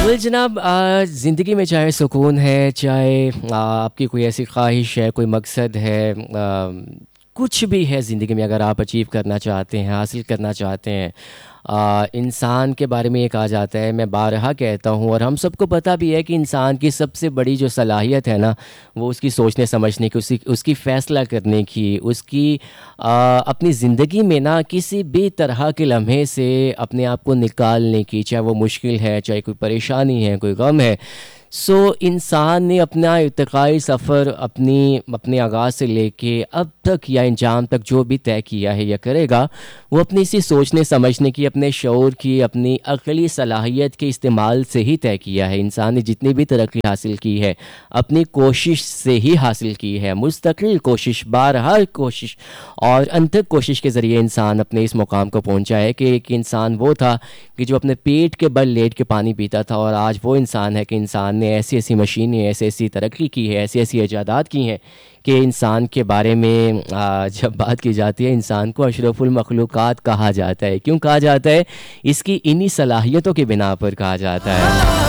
जनाब, ज़िंदगी में चाहे सुकून है, चाहे आपकी कोई ऐसी ख्वाहिश है, कोई मकसद है, कुछ भी है ज़िंदगी में, अगर आप अचीव करना चाहते हैं, हासिल करना चाहते हैं, इंसान के बारे में ये कहा जाता है, मैं बारहा कहता हूँ और हम सबको पता भी है कि इंसान की सबसे बड़ी जो सलाहियत है ना, वो उसकी सोचने समझने की, उसकी फ़ैसला करने की, उसकी अपनी ज़िंदगी में ना किसी भी तरह के लम्हे से अपने आप को निकालने की, चाहे वो मुश्किल है, चाहे कोई परेशानी है, कोई गम है। इंसान ने अपना इर्तिकाई सफ़र अपने आगाज़ से लेके अब तक या अंजाम तक जो भी तय किया है या करेगा, वो अपनी इसी सोचने समझने की, अपने शऊर की, अपनी अक़ली सलाहियत के इस्तेमाल से ही तय किया है। इंसान ने जितनी भी तरक्की हासिल की है, अपनी कोशिश से ही हासिल की है। मुस्तकिल कोशिश, बारहा कोशिश और अनथक कोशिश के ज़रिए इंसान अपने इस मुकाम को पहुँचा है कि एक इंसान वो था कि जो अपने पेट के बल लेट के पानी पीता था, और आज वो इंसान है कि इंसान ने ऐसी ऐसी मशीनें, ऐसी ऐसी तरक्की की है, ऐसी ऐसी ईजादात की हैं कि इंसान के बारे में जब बात की जाती है, इंसान को अशरफुल मखलूक़ात कहा जाता है। क्यों कहा जाता है? इसकी इन्हीं सलाहियतों के बिना पर कहा जाता है।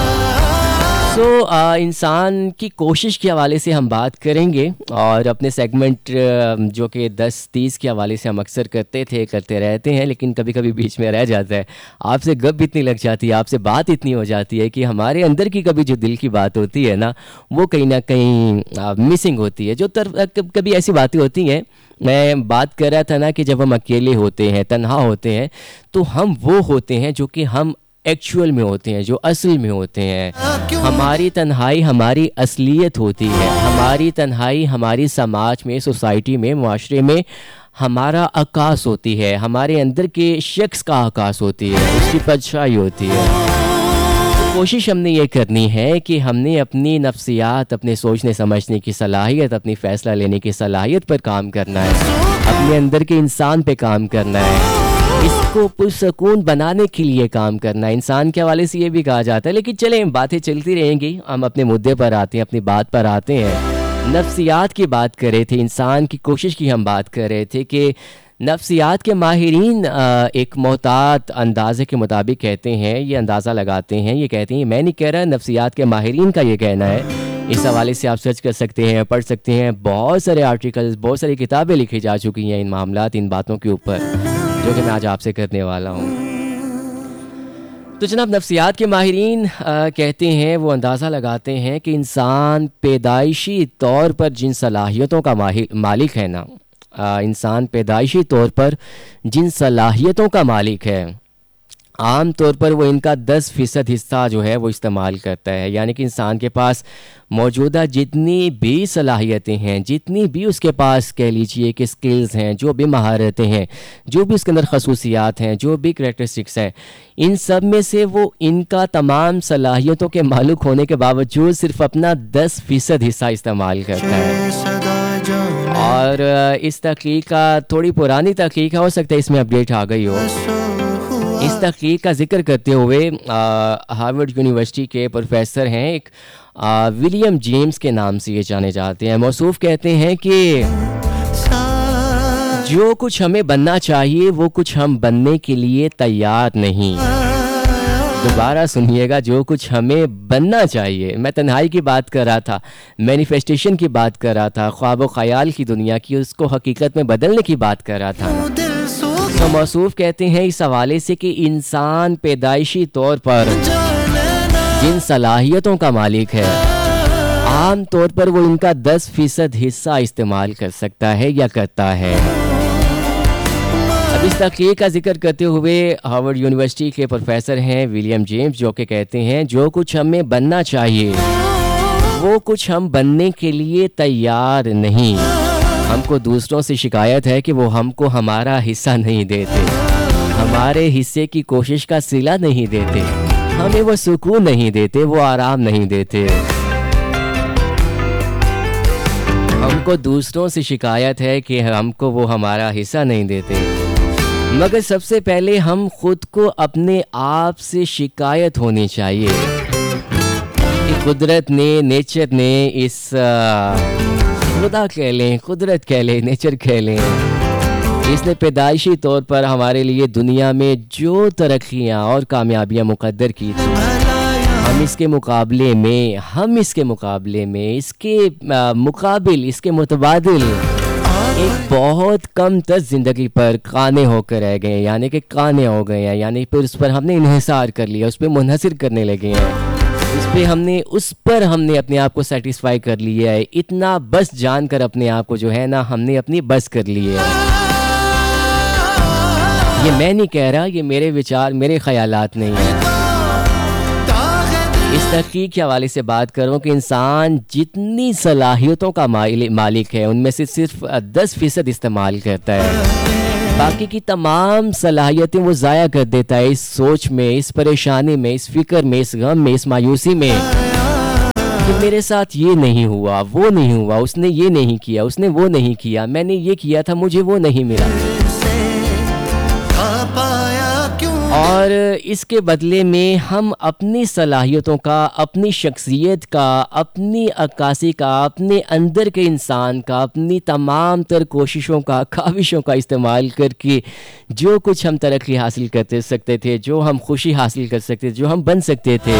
इंसान की कोशिश के हवाले से हम बात करेंगे और अपने सेगमेंट जो कि 10-30 के हवाले से हम अक्सर करते रहते हैं, लेकिन कभी कभी बीच में रह जाता है। आपसे गप इतनी लग जाती है, आपसे बात इतनी हो जाती है कि हमारे अंदर की कभी जो दिल की बात होती है ना, वो कहीं ना कहीं मिसिंग होती है। कभी ऐसी बातें होती हैं, मैं बात कर रहा था ना कि जब हम अकेले होते हैं, तन्हा होते हैं, तो हम वो होते हैं जो कि हम एक्चुअल में होते हैं, जो असल में होते हैं। हमारी तन्हाई हमारी असलियत होती है। हमारी तन्हाई हमारी समाज में, सोसाइटी में, मुआशरे में हमारा आकाश होती है। हमारे अंदर के शख्स का आकाश होती है, उसकी परछाई होती है। कोशिश हमने ये करनी है कि हमने अपनी नफ्सियात, अपने सोचने समझने की सलाहियत, अपनी फ़ैसला लेने की सलाहियत पर काम करना है, अपने अंदर के इंसान पे काम करना है, इसको पुरसकून बनाने के लिए काम करना है। इंसान के हवाले से ये भी कहा जाता है, लेकिन चलें, बातें चलती रहेंगी, हम अपने मुद्दे पर आते हैं, अपनी बात पर आते हैं। नफ्सियात की बात कर रहे थे, इंसान की कोशिश की हम बात कर रहे थे कि नफ्सियात के माहिरीन एक मोहतात अंदाज़े के मुताबिक कहते हैं, ये अंदाज़ा लगाते हैं, ये कहते हैं, मैं नहीं कह रहा, नफ्सियात के माहिरीन का ये कहना है। इस हवाले से आप सर्च कर सकते हैं, पढ़ सकते हैं, बहुत सारे आर्टिकल्स, बहुत सारी किताबें लिखी जा चुकी हैं इन मामलात, इन बातों के ऊपर, जो कि मैं आज आपसे करने वाला हूँ। तो जनाब, नफ्सियात के माहिरीन कहते हैं, वो अंदाज़ा लगाते हैं कि इंसान पैदाइशी तौर पर जिन सलाहियतों का मालिक है ना, इंसान पैदाइशी तौर पर जिन सलाहियतों का मालिक है, आम तौर पर वो इनका 10% हिस्सा जो है वो इस्तेमाल करता है। यानी कि इंसान के पास मौजूदा जितनी भी सलाहियतें हैं, जितनी भी उसके पास कह लीजिए कि स्किल्स हैं, जो भी महारतें हैं, जो भी उसके अंदर खसूसियात हैं, जो भी करैक्टरिस्टिक्स हैं, इन सब में से वो इनका तमाम सलाहियतों के मालिक होने के बावजूद सिर्फ अपना 10% हिस्सा इस्तेमाल करता है। और इस तहकीक का, थोड़ी पुरानी तहकीक हो सकता है इसमें अपडेट आ गई हो, इस तहकीक का जिक्र करते हुए हार्वर्ड यूनिवर्सिटी के प्रोफेसर हैं, एक विलियम जेम्स के नाम से ये जाने जाते हैं। मौसूफ कहते हैं कि जो कुछ हमें बनना चाहिए वो कुछ हम बनने के लिए तैयार नहीं। दोबारा सुनिएगा, जो कुछ हमें बनना चाहिए, मैं तन्हाई की बात कर रहा था, मैनिफेस्टेशन की बात कर रहा था, ख्वाब व ख्याल की दुनिया की, उसको हकीकत में बदलने की बात कर रहा था। तो मौसूफ कहते हैं इस हवाले से कि इंसान पैदाइशी तौर पर जिन सलाहियतों का मालिक है, आम तौर पर वो इनका 10% हिस्सा इस्तेमाल कर सकता है या करता है। अब इस तहकीक का जिक्र करते हुए हार्वर्ड यूनिवर्सिटी के प्रोफेसर हैं विलियम जेम्स, जो कि कहते हैं जो कुछ हमें बनना चाहिए वो कुछ हम बनने के लिए तैयार नहीं। हमको दूसरों से शिकायत है कि वो हमको हमारा हिस्सा नहीं देते, हमारे हिस्से की कोशिश का सिला नहीं देते, हमें वो सुकून नहीं देते, वो आराम नहीं देते। हमको दूसरों से शिकायत है कि हमको वो हमारा हिस्सा नहीं देते, मगर सबसे पहले हम खुद को अपने आप से शिकायत होनी चाहिए कि कुदरत ने, नेचर ने, इस खुदा कह लें, कुदरत कह लें, नेचर कह लें, इसने पैदाइशी तौर पर हमारे लिए दुनिया में जो तरक्कियाँ और कामयाबियाँ मुक़द्दर की थी, हम इसके मुकाबले में इसके मुतबादिल एक बहुत कम तज ज़िंदगी पर काने होकर रह गए हैं, यानी कि काने हो गए हैं, यानी फिर उस पर हमने इन्हिसार कर लिया, उस पर मुनहसर करने लगे हैं, उस पर हमने अपने आप को सेटिस्फाई कर लिया है। इतना बस जानकर अपने आप को जो है ना हमने अपनी बस कर ली है। ये मैं नहीं कह रहा, ये मेरे विचार मेरे ख़यालात नहीं हैं। इस तहकीक के हवाले से बात करूँ कि इंसान जितनी सलाहियतों का मालिक है उनमें से सिर्फ 10% इस्तेमाल करता है। बाकी की तमाम सलाहियतें वो ज़ाया कर देता है इस सोच में, इस परेशानी में, इस फिक्र में, इस गम में, इस मायूसी में कि मेरे साथ ये नहीं हुआ, वो नहीं हुआ, उसने ये नहीं किया, उसने वो नहीं किया, मैंने ये किया था, मुझे वो नहीं मिला। और इसके बदले में हम अपनी सलाहियतों का, अपनी शख्सियत का, अपनी अक्कासी का, अपने अंदर के इंसान का, अपनी तमाम तर कोशिशों का, काविशों का इस्तेमाल करके जो कुछ हम तरक्की हासिल कर सकते थे, जो हम खुशी हासिल कर सकते थे, जो हम बन सकते थे,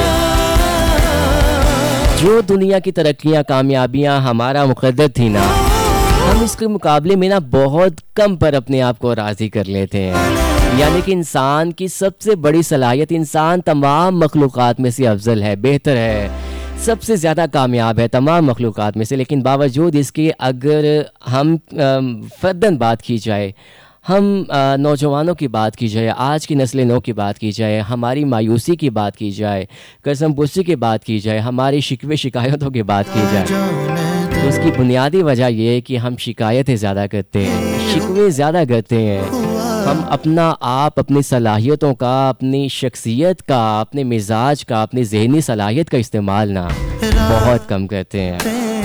जो दुनिया की तरक्कियाँ, कामयाबियाँ हमारा मुक़द्दर थी ना, हम इसके मुकाबले में ना बहुत कम पर अपने आप को राज़ी कर लेते हैं। यानी कि इंसान की सबसे बड़ी सलाहियत, इंसान तमाम मखलूक़ात में से अफजल है, बेहतर है, सबसे ज़्यादा कामयाब है तमाम मखलूक़ात में से। लेकिन बावजूद इसके अगर हम फ़र्दन बात की जाए, हम नौजवानों की बात की जाए, आज की नस्ल नौ की बात की जाए, हमारी मायूसी की बात की जाए, कसमपुसी की बात की जाए, हमारी शिकवे शिकायतों की बात की जाए, तो उसकी बुनियादी वजह यह है कि हम शिकायतें ज़्यादा करते हैं, शिकवे ज़्यादा करते हैं। हम अपना आप, अपनी सलाहियतों का, अपनी शख्सियत का, अपने मिजाज का, अपनी ज़हनी सलाहियत का इस्तेमाल ना बहुत कम करते हैं।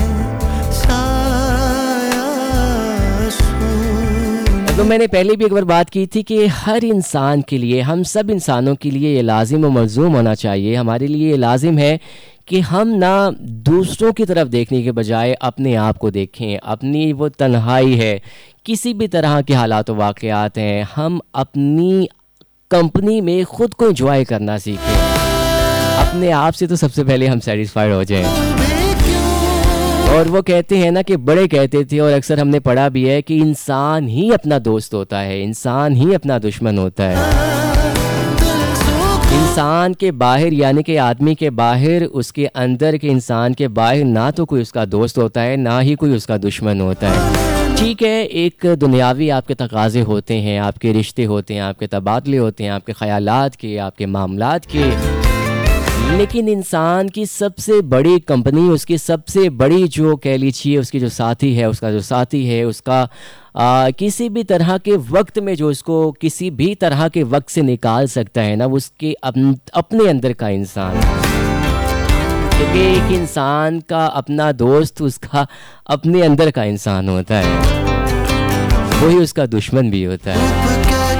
तो मैंने पहले भी एक बार बात की थी कि हर इंसान के लिए, हम सब इंसानों के लिए ये लाजिम और मलज़ूम होना चाहिए, हमारे लिए ये लाजिम है कि हम ना दूसरों की तरफ देखने के बजाय अपने आप को देखें। अपनी वो तन्हाई है, किसी भी तरह के हालात व वाक़यात हैं, हम अपनी कंपनी में ख़ुद को एंजॉय करना सीखें। अपने आप से तो सबसे पहले हम सेटिस्फाइड हो जाएं। और वो कहते हैं ना कि बड़े कहते थे, और अक्सर हमने पढ़ा भी है कि इंसान ही अपना दोस्त होता है, इंसान ही अपना दुश्मन होता है। इंसान के बाहर, यानी कि आदमी के बाहर, उसके अंदर के इंसान के बाहर ना तो कोई उसका दोस्त होता है, ना ही कोई उसका दुश्मन होता है। ठीक है, एक दुनियावी आपके तकाज़े होते हैं, आपके रिश्ते होते हैं, आपके तबादले होते हैं, आपके ख़यालात के, आपके मामलात के, लेकिन इंसान की सबसे बड़ी कंपनी, उसकी सबसे बड़ी जो कह लीजिए उसकी जो साथी है, उसका जो साथी है, उसका किसी भी तरह के वक्त में जो उसको किसी भी तरह के वक्त से निकाल सकता है ना, वो उसके अपने अंदर का इंसान। क्योंकि एक इंसान का अपना दोस्त उसका अपने अंदर का इंसान होता है, वही उसका दुश्मन भी होता है।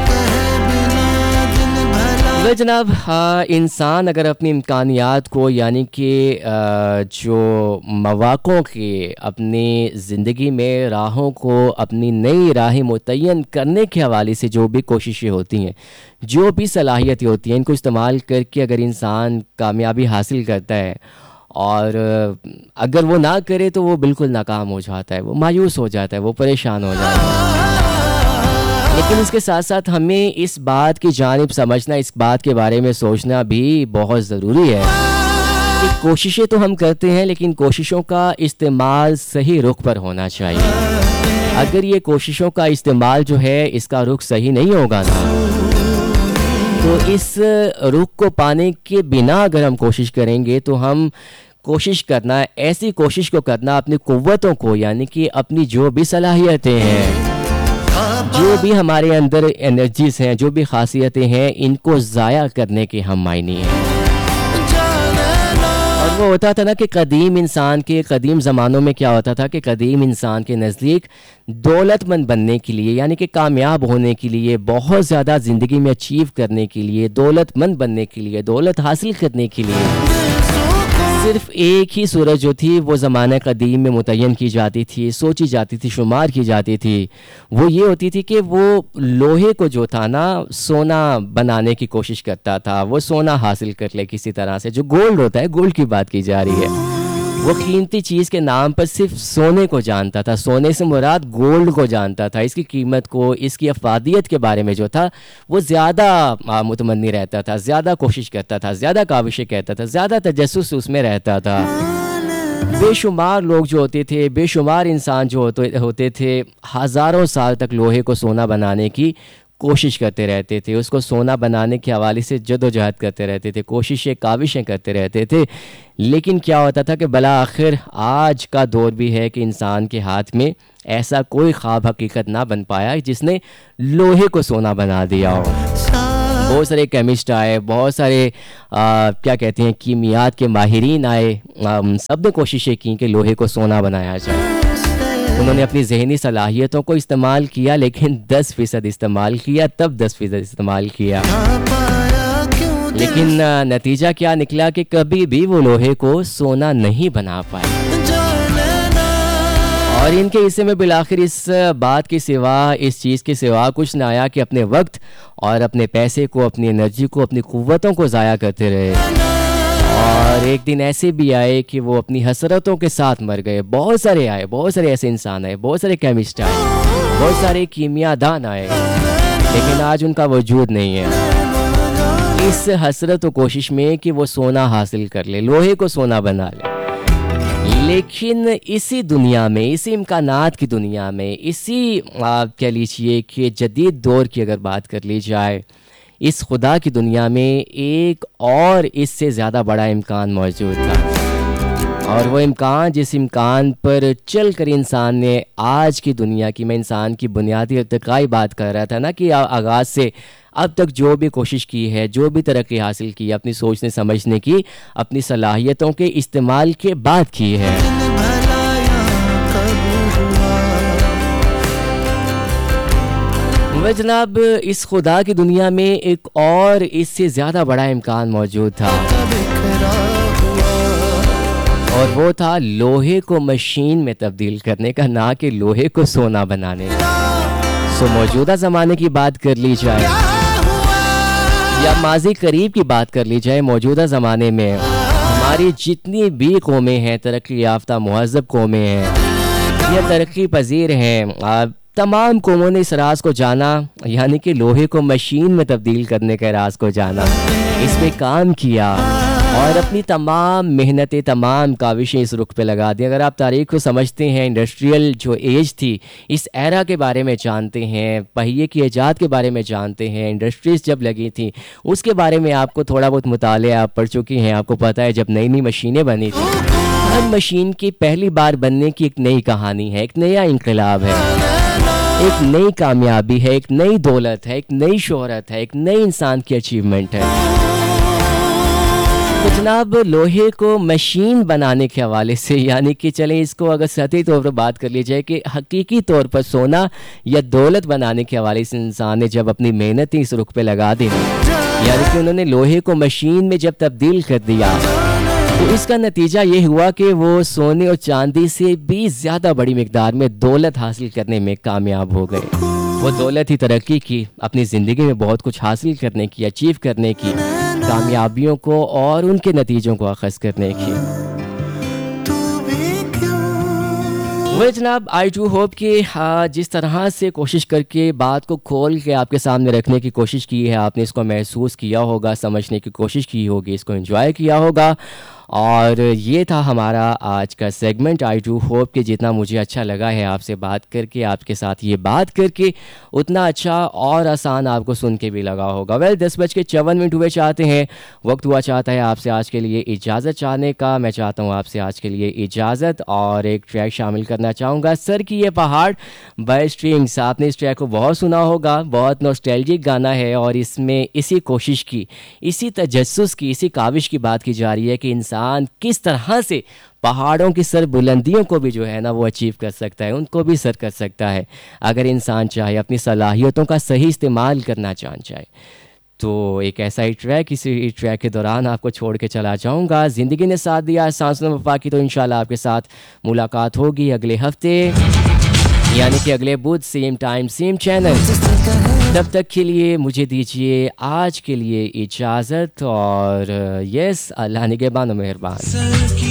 तो जनाब, इंसान अगर अपनी इम्कानियात को, यानी कि जो मौक़ों के, अपनी ज़िंदगी में राहों को, अपनी नई राहें मुतय्यन करने के हवाले से जो भी कोशिशें होती हैं, जो भी सलाहियतें होती हैं, इनको इस्तेमाल करके अगर इंसान कामयाबी हासिल करता है, और अगर वो ना करे तो वो बिल्कुल नाकाम हो जाता है, वो मायूस हो जाता है, वो परेशान हो जाता है। लेकिन इसके साथ साथ हमें इस बात की जानिब समझना, इस बात के बारे में सोचना भी बहुत ज़रूरी है कि कोशिशें तो हम करते हैं, लेकिन कोशिशों का इस्तेमाल सही रुख पर होना चाहिए। अगर ये कोशिशों का इस्तेमाल जो है इसका रुख सही नहीं होगा ना, तो इस रुख को पाने के बिना अगर हम कोशिश करेंगे, तो हम कोशिश करना, ऐसी कोशिश को करना अपनी क़ुव्वतों को, यानी कि अपनी जो भी सलाहियतें हैं, जो भी हमारे अंदर एनर्जीज हैं, जो भी खासियतें हैं, इनको ज़ाया करने के हम मायने हैं। और वो होता था ना कि कदीम इंसान के, कदीम ज़मानों में क्या होता था कि कदीम इंसान के नज़दीक दौलतमंद बनने के लिए, यानी कि कामयाब होने के लिए, बहुत ज़्यादा ज़िंदगी में अचीव करने के लिए, दौलतमंद बनने के लिए, दौलत हासिल करने के लिए सिर्फ एक ही सूरत जो थी वो ज़माने कदीम में मुतय्यन की जाती थी, सोची जाती थी, शुमार की जाती थी। वो ये होती थी कि वो लोहे को जो था ना सोना बनाने की कोशिश करता था, वो सोना हासिल कर ले किसी तरह से, जो गोल्ड होता है, गोल्ड की बात की जा रही है। वो कीमती चीज़ के नाम पर सिर्फ सोने को जानता था, सोने से मुराद गोल्ड को जानता था। इसकी कीमत को, इसकी अफादियत के बारे में जो था वो ज़्यादा मुतमन्नी रहता था, ज़्यादा कोशिश करता था, ज़्यादा काविशें कहता था, ज़्यादा तजस्सुस उसमें रहता था। बेशुमार लोग जो होते थे, बेशुमार इंसान जो होते थे, हज़ारों साल तक लोहे को सोना बनाने की कोशिश करते रहते थे, उसको सोना बनाने के हवाले से जदोजहद करते रहते थे, कोशिशें काविशें करते रहते थे। लेकिन क्या होता था कि भला आखिर आज का दौर भी है कि इंसान के हाथ में ऐसा कोई ख्वाब हकीकत ना बन पाया जिसने लोहे को सोना बना दिया हो। बहुत सारे केमिस्ट आए, बहुत सारे क्या कहते हैं कीमियात के माहिरीन आए, सब ने कोशिशें की कि लोहे को सोना बनाया जाए। उन्होंने अपनी जहनी सलाहियतों को इस्तेमाल किया, लेकिन 10% इस्तेमाल किया, तब 10% इस्तेमाल किया। लेकिन नतीजा क्या निकला कि कभी भी वो लोहे को सोना नहीं बना पाए। और इनके हिस्से में बिलाखिर इस बात के सिवा, इस चीज़ के सिवा कुछ ना आया कि अपने वक्त और अपने पैसे को, अपनी एनर्जी को, अपनी क़ुव्वतों को ज़ाया करते रहे। और एक दिन ऐसे भी आए कि वो अपनी हसरतों के साथ मर गए। बहुत सारे आए, बहुत सारे ऐसे इंसान आए, बहुत सारे केमिस्ट आए, बहुत सारे कीमियादान आए, लेकिन आज उनका वजूद नहीं है। इस हसरत और कोशिश में कि वो सोना हासिल कर ले, लोहे को सोना बना ले। लेकिन इसी दुनिया में, इसी इम्कानात की दुनिया में, इसी आप कह लीजिए कि जदीद दौर की अगर बात कर ली जाए, इस खुदा की दुनिया में एक और इससे ज़्यादा बड़ा इम्कान मौजूद था। और वो इम्कान, जिस इम्कान पर चल कर इंसान ने आज की दुनिया की, मैं इंसान की बुनियादी इर्तिकाई बात कर रहा था ना, कि आगाज़ से अब तक जो भी कोशिश की है, जो भी तरक्की हासिल की है, अपनी सोचने समझने की, अपनी सलाहियतों के इस्तेमाल के बाद की है। वह जनाब, इस खुदा की दुनिया में एक और इससे ज़्यादा बड़ा इम्कान मौजूद था, और वो था लोहे को मशीन में तब्दील करने का, ना कि लोहे को सोना बनाने का। सो मौजूदा ज़माने की बात कर ली जाए या माजी करीब की बात कर ली जाए, मौजूदा ज़माने में हमारी जितनी भी कौमें हैं, तरक्की याफ्ता महज़ब कौमें हैं या तरक्की पजीर हैं, तमाम कौमों ने इस राज को जाना, यानी कि लोहे को मशीन में तब्दील करने के राज को जाना, इस पे काम किया और अपनी तमाम मेहनतें, तमाम काविशें इस रुख पे लगा दी। अगर आप तारीख़ को समझते हैं, इंडस्ट्रियल जो एज थी, इस एरा के बारे में जानते हैं, पहिए की ईजाद के बारे में जानते हैं, इंडस्ट्रीज़ जब लगी थी उसके बारे में आपको थोड़ा बहुत मुतालिया आप पढ़ चुकी हैं। आपको पता है जब नई नई मशीनें बनी थी, हर मशीन की पहली बार बनने की एक नई कहानी है, एक नया इनकलाब है, एक नई कामयाबी है, एक नई दौलत है, एक नई शोहरत है, एक नई इंसान की अचीवमेंट है। तो जनाब, लोहे को मशीन बनाने के हवाले से, यानी कि चलें इसको अगर सतही तौर पर बात कर ली जाए कि हकीकी तौर पर सोना या दौलत बनाने के हवाले से इंसान ने जब अपनी मेहनत इस रुख पे लगा दी, यानी कि उन्होंने लोहे को मशीन में जब तब्दील कर दिया, तो इसका नतीजा ये हुआ कि वो सोने और चांदी से भी ज़्यादा बड़ी मिकदार में दौलत हासिल करने में कामयाब हो गए। वो दौलत ही तरक्की की, अपनी ज़िंदगी में बहुत कुछ हासिल करने की, अचीव करने की, कामयाबियों को और उनके नतीजों को अख़ज़ करने की। वह जनाब, आई डू होप कि जिस तरह से कोशिश करके बात को खोल के आपके सामने रखने की कोशिश की है, आपने इसको महसूस किया होगा, समझने की कोशिश की होगी, इसको एंजॉय किया होगा। और ये था हमारा आज का सेगमेंट। आई डू होप कि जितना मुझे अच्छा लगा है आपसे बात करके, आपके साथ ये बात करके, उतना अच्छा और आसान आपको सुन के भी लगा होगा। वेल 10:54 हुए चाहते हैं, वक्त हुआ चाहता है आपसे आज के लिए इजाज़त चाहने का। मैं चाहता हूँ आपसे आज के लिए इजाज़त और एक ट्रैक शामिल करना चाहूँगा, सर की ये पहाड़ बाय स्ट्रिंग्स। आपने इस ट्रैक को बहुत सुना होगा, बहुत नॉस्टैल्जिक गाना है और इसमें इसी कोशिश की, इसी तजस्सुस की, इसी काविश की बात की जा रही है कि इंसान किस तरह से पहाड़ों की सर बुलंदियों को भी जो है ना वो अचीव कर सकता है, उनको भी सर कर सकता है, अगर इंसान चाहे, अपनी सलाहियतों का सही इस्तेमाल करना जान जाए। तो एक ऐसा ही ट्रैक, इसी ट्रैक के दौरान आपको छोड़ के चला जाऊंगा। ज़िंदगी ने साथ दिया सांसों में वफा की, तो इंशाल्लाह आपके साथ मुलाकात होगी अगले हफ्ते, यानी कि अगले बुध, सेम टाइम सेम चैनल। तब तक के लिए मुझे दीजिए आज के लिए इजाज़त, और यस, अल्लाह निगहबान व मेहरबान।